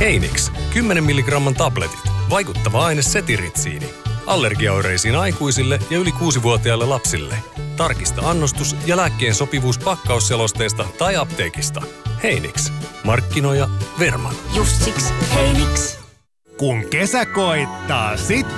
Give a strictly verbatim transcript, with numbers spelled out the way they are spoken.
Heinix, kymmenen milligramman tabletit. Vaikuttava aine setiritsiini. Allergiaoireisiin aikuisille ja yli kuusivuotiaille lapsille. Tarkista annostus ja lääkkeen sopivuus pakkausselosteesta tai apteekista. Heinix. Markkinoija Verman. Just siksi Heinix. Kun kesä koittaa, sit